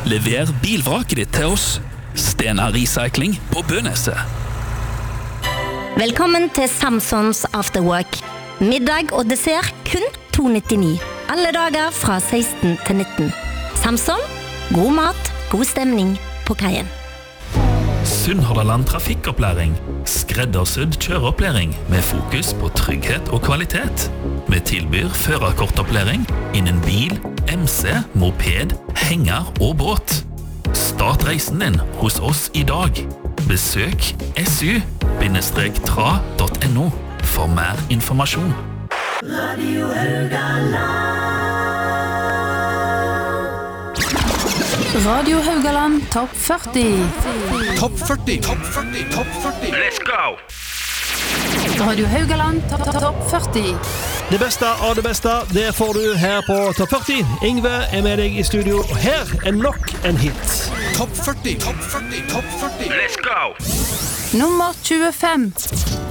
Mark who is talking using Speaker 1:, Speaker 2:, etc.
Speaker 1: Lever bilvraket ditt til oss. Stena Recycling på Bøneset.
Speaker 2: Velkommen til Samsons Afterwork. Middag og dessert kun 2,99. Alle dager fra 16 til 19. Samson, god mat, god stemning på kaien.
Speaker 1: Sunnhordland Trafikkopplæring. Skreddersydd kjøreopplæring med fokus på trygghet og kvalitet. Vi tilbyr førerkortopplæring innen bil, MC, moped, henger og båt. Start reisen din hos oss i dag. Besøk su-tra.no for mer informasjon.
Speaker 3: Radio Haugaland.
Speaker 4: Radio Haugaland Topp 40.
Speaker 5: Topp 40. Topp 40. Topp 40.
Speaker 1: Let's go!
Speaker 4: Radio Haugaland Topp 40.
Speaker 6: Det beste av det beste, det får du her på Topp 40. Yngve med deg i studio, og her nok en hit.
Speaker 5: Topp 40. Topp 40. Topp 40.
Speaker 1: Let's go!
Speaker 4: Nummer 25.